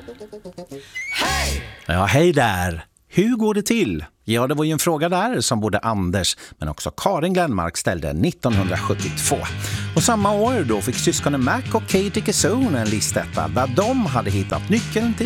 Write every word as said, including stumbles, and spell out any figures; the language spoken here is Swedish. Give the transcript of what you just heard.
Ja, hej där! Hur går det till? Ja, det var ju en fråga där som både Anders men också Karin Glenmark ställde nittonhundrasjuttiotvå. Och samma år då fick syskonen Mac och Katie Kazone en listetta där de hade hittat nyckeln till